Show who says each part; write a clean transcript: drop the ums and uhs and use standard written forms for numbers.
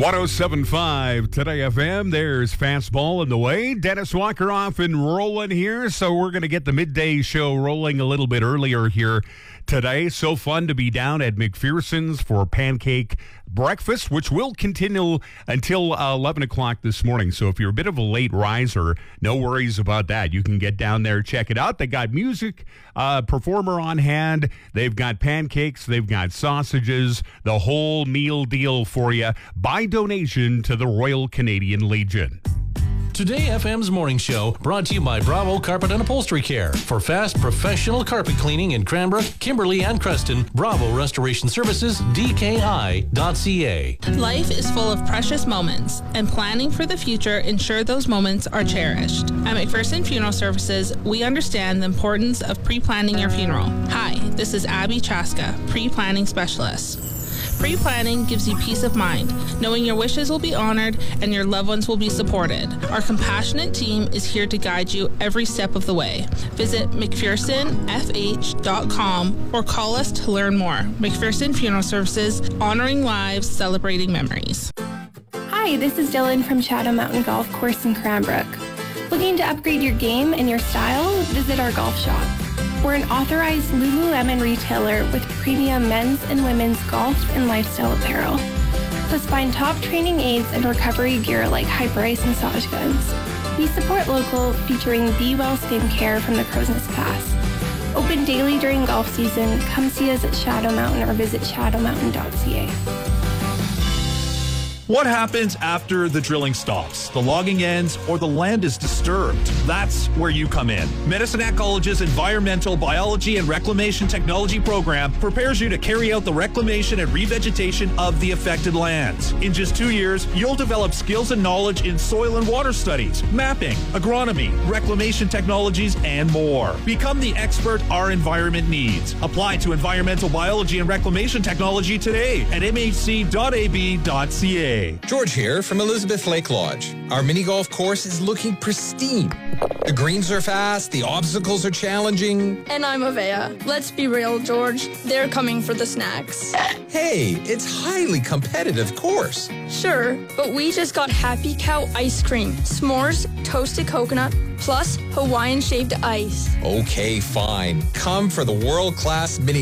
Speaker 1: 107.5 Today FM. There's fastball in the way. Dennis Walker off and rolling here. So we're going to get the midday show rolling a little bit earlier here today. So fun to be down at McPherson's for pancake breakfast, which will continue until 11 o'clock this morning. So if you're a bit of a late riser, no worries about that. You can get down there, check it out. They got music, performer on hand. They've got pancakes. They've got sausages, the whole meal deal for you by donation to the Royal Canadian Legion.
Speaker 2: Today FM's morning show brought to you by Bravo Carpet and Upholstery Care. For fast, professional carpet cleaning in Cranbrook, Kimberley, and Creston, Bravo Restoration Services, DKI.ca.
Speaker 3: Life is full of precious moments, and planning for the future ensure those moments are cherished. At McPherson Funeral Services, we understand the importance of pre-planning your funeral. Hi, this is Abby Chaska, pre-planning specialist. Pre-planning gives you peace of mind, knowing your wishes will be honored and your loved ones will be supported. Our compassionate team is here to guide you every step of the way. Visit McPhersonFH.com or call us to learn more. McPherson Funeral Services, honoring lives, celebrating memories.
Speaker 4: Hi, this is Dylan from Shadow Mountain Golf Course in Cranbrook. Looking to upgrade your game and your style? Visit our golf shop. We're an authorized Lululemon retailer with premium men's and women's golf and lifestyle apparel. Plus find top training aids and recovery gear like Hyperice massage guns. We support local, featuring Be Well skincare from the Crow's Nest Pass. Open daily during golf season. Come see us at Shadow Mountain or visit shadowmountain.ca.
Speaker 5: What happens after the drilling stops, the logging ends, or the land is disturbed? That's where you come in. Medicine College's Environmental Biology and Reclamation Technology program prepares you to carry out the reclamation and revegetation of the affected lands. In just 2 years, you'll develop skills and knowledge in soil and water studies, mapping, agronomy, reclamation technologies, and more. Become the expert our environment needs. Apply to Environmental Biology and Reclamation Technology today at mhc.ab.ca.
Speaker 6: George here from Elizabeth Lake Lodge. Our mini golf course is looking pristine. The greens are fast, the obstacles are challenging.
Speaker 7: And I'm Avea. Let's be real, George. They're coming for the snacks.
Speaker 6: Hey, it's highly competitive course.
Speaker 7: Sure, but we just got Happy Cow ice cream, s'mores, toasted coconut, plus Hawaiian shaved ice.
Speaker 6: Okay, fine. Come for the world-class mini